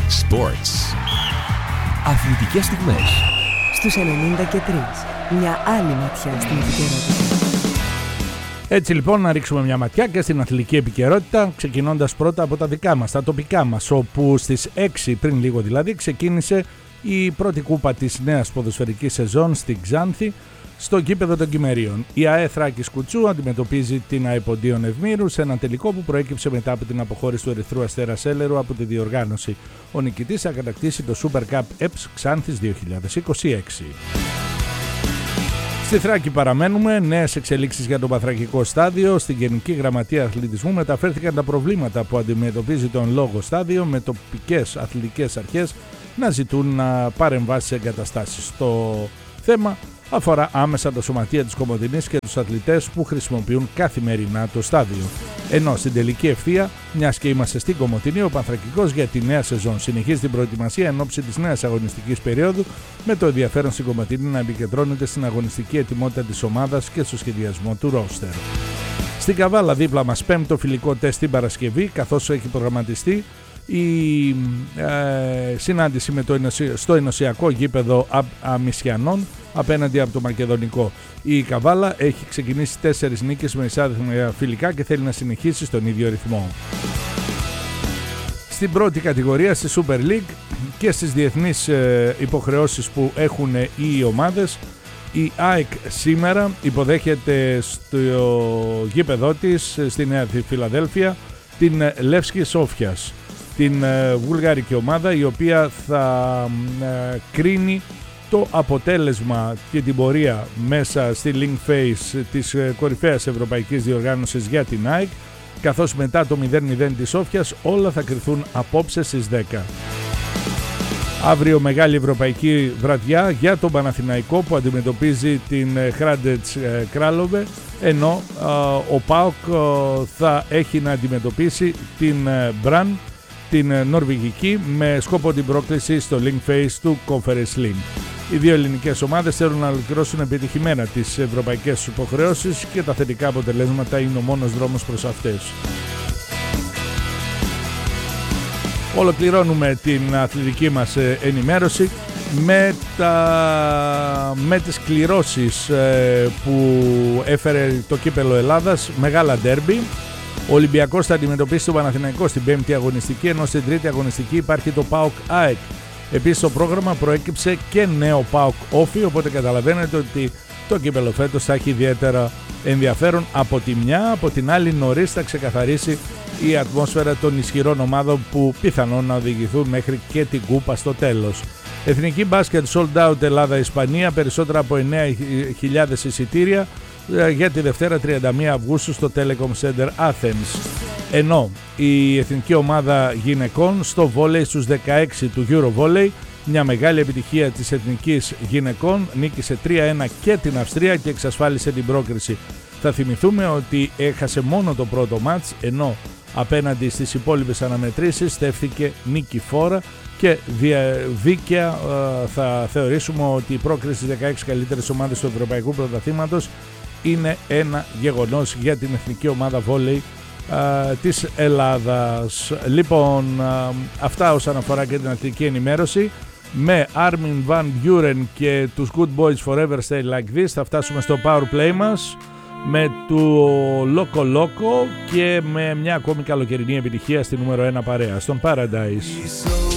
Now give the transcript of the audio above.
Sports. Αθλητικές στιγμές. Στους 93. Μια άλλη ματιά στην επικαιρότητα. Έτσι λοιπόν να ρίξουμε μια ματιά και στην αθλητική επικαιρότητα, ξεκινώντας πρώτα από τα δικά μας, τα τοπικά μας, όπου στις 6 πριν λίγο δηλαδή ξεκίνησε η πρώτη κούπα της νέας ποδοσφαιρικής σεζόν στη Ξάνθη, στο γήπεδο των Κυμερίων. Η ΑΕ Θράκης Κουτσού αντιμετωπίζει την ΑΕ Ποντίων Ευμήρου σε ένα τελικό που προέκυψε μετά από την αποχώρηση του Ερυθρού Αστέρα Σέλερου από τη διοργάνωση. Ο νικητής θα κατακτήσει το Super Cup EPS Ξάνθης 2026. Στη Θράκη παραμένουμε, νέες εξελίξεις για το Παθρακικό στάδιο. Στην Γενική Γραμματεία Αθλητισμού μεταφέρθηκαν τα προβλήματα που αντιμετωπίζει το εν λόγω στάδιο, με τοπικές αθλητικές αρχές να ζητούν να παρεμβάσει εγκαταστάσεις. Το θέμα αφορά άμεσα τα σωματεία της Κομοτηνής και τους αθλητές που χρησιμοποιούν καθημερινά το στάδιο. Ενώ στην τελική ευθεία, μιας και είμαστε στην Κομοτηνή, ο Πανθρακικός για τη νέα σεζόν συνεχίζει την προετοιμασία εν ώψη της νέας αγωνιστικής περίοδου, με το ενδιαφέρον στην Κομοτηνή να επικεντρώνεται στην αγωνιστική ετοιμότητα της ομάδας και στο σχεδιασμό του ρόστερ. Στην Καβάλα δίπλα μας, πέμπτο φιλικό τεστ την Παρασκευή, καθώς έχει προγραμματιστεί η συνάντηση στο ενωσιακό γήπεδο Αμισιανών απέναντι από το Μακεδονικό. Η Καβάλα έχει ξεκινήσει 4 νίκες με εισάδελφα φιλικά και θέλει να συνεχίσει στον ίδιο ρυθμό. Στην πρώτη κατηγορία, στη Super League και στις διεθνείς υποχρεώσεις που έχουν οι ομάδες, η ΑΕΚ σήμερα υποδέχεται στο γήπεδό της στη Νέα Φιλαδέλφια την Λεύσκη Σόφιας, την βουλγαρική ομάδα, η οποία θα κρίνει το αποτέλεσμα και την πορεία μέσα στη Link Phase της κορυφαίας ευρωπαϊκής διοργάνωσης για την ΑΕΚ, καθώς μετά το 0-0 της Σόφιας όλα θα κριθούν απόψε στις 10. Αύριο μεγάλη ευρωπαϊκή βραδιά για τον Παναθηναϊκό που αντιμετωπίζει την Χράντετς Κράλοβε, ενώ ο ΠΑΟΚ θα έχει να αντιμετωπίσει την Μπραν, την νορβηγική, με σκόπο την πρόκληση στο Link Phase του Conference League. Οι δύο ελληνικές ομάδες θέλουν να ολοκληρώσουν επιτυχημένα τις ευρωπαϊκές υποχρεώσεις και τα θετικά αποτελέσματα είναι ο μόνος δρόμος προς αυτές. Ολοκληρώνουμε την αθλητική μας ενημέρωση με τις κληρώσεις που έφερε το κύπελλο Ελλάδας, μεγάλα ντέρμπι. Ο Ολυμπιακός θα αντιμετωπίσει τον Παναθηναϊκό στην 5η αγωνιστική, ενώ στην 3η αγωνιστική υπάρχει το ΠΑΟΚ ΑΕΚ. Επίσης στο πρόγραμμα προέκυψε και νέο ΠΑΟΚ Όφι, οπότε καταλαβαίνετε ότι το κύπελλο φέτος θα έχει ιδιαίτερα ενδιαφέρον. Από τη μια, από την άλλη νωρίς θα ξεκαθαρίσει η ατμόσφαιρα των ισχυρών ομάδων που πιθανόν να οδηγηθούν μέχρι και την κούπα στο τέλος. Εθνική μπάσκετ sold out Ελλάδα-Ισπανία, περισσότερα από 9.000 εισιτήρια για τη Δευτέρα 31 Αυγούστου στο Telecom Center Athens. Ενώ η εθνική ομάδα γυναικών στο βόλεϊ στους 16 του Eurovolley, μια μεγάλη επιτυχία της εθνικής γυναικών, νίκησε 3-1 και την Αυστρία και εξασφάλισε την πρόκριση. Θα θυμηθούμε ότι έχασε μόνο το πρώτο μάτς, ενώ απέναντι στις υπόλοιπες αναμετρήσεις στέφθηκε νικηφόρα και δίκαια θα θεωρήσουμε ότι η πρόκριση στις 16 καλύτερες ομάδες του Ευρωπαϊκού Πρωταθλήματος είναι ένα γεγονός για την εθνική ομάδα βόλεϊ της Ελλάδας. Λοιπόν, αυτά όσον αφορά και την αθλητική ενημέρωση. Με Armin Van Buuren και τους Good Boys Forever Stay Like This θα φτάσουμε στο Power Play μας με το Loco Loco και με μια ακόμη καλοκαιρινή επιτυχία στη νούμερο 1 παρέα, στον Paradise.